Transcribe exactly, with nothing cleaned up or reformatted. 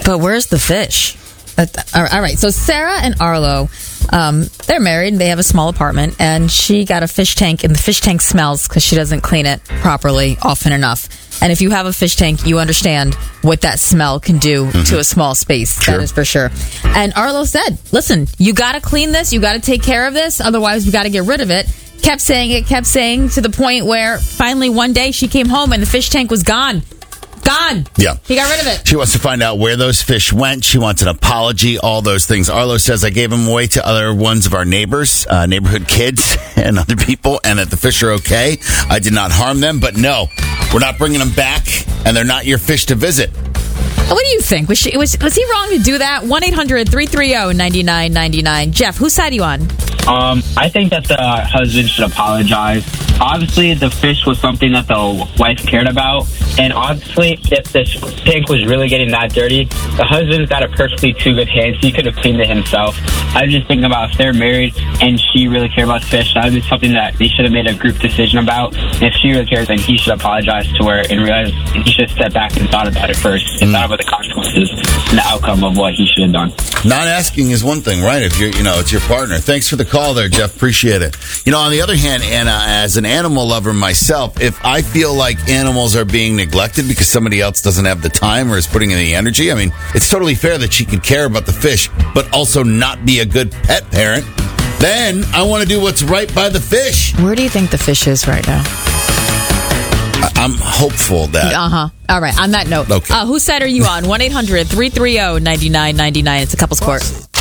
But where's the fish? That, all right, so Sarah and Arlo, um, they're married. They have a small apartment, and she got a fish tank, and the fish tank smells because she doesn't clean it properly often enough. And if you have a fish tank, you understand what that smell can do mm-hmm. to a small space. Sure. That is for sure. And Arlo said, listen, you got to clean this. You got to take care of this. Otherwise, we got to get rid of it. Kept saying it, kept saying to the point where finally one day she came home and the fish tank was gone. Gone. Yeah. He got rid of it. She wants to find out where those fish went. She wants an apology, all those things. Arlo says, I gave them away to other ones of our neighbors, uh, neighborhood kids and other people, and that the fish are okay. I did not harm them, but no, we're not bringing them back, and they're not your fish to visit. What do you think? Was, she, was, was he wrong to do that? one eight hundred three three zero nine nine nine nine. Jeff, whose side are you on? Um, I think that the husband should apologize. Obviously, the fish was something that the wife cared about. And obviously, if the tank was really getting that dirty, the husband's got a perfectly two good hands. He could have cleaned it himself. I was just thinking about if they're married and she really cared about the fish, that would be something that they should have made a group decision about. And if she really cares, then he should apologize to her and realize he should have stepped back and thought about it first and mm. thought about the consequences and the outcome of what he should have done. Not asking is one thing, right? If you're, you know, it's your partner. Thanks for the call there, Jeff. Appreciate it. You know, on the other hand, Anna, as an animal lover myself, if I feel like animals are being neglected because somebody else doesn't have the time or is putting in the energy, I mean, it's totally fair that she could care about the fish, but also not be a good pet parent. Then I want to do what's right by the fish. Where do you think the fish is right now? I'm hopeful that... Uh-huh. All right, on that note, okay. uh, whose side are you on? one eight hundred three three zero nine nine nine nine. It's a couple's court.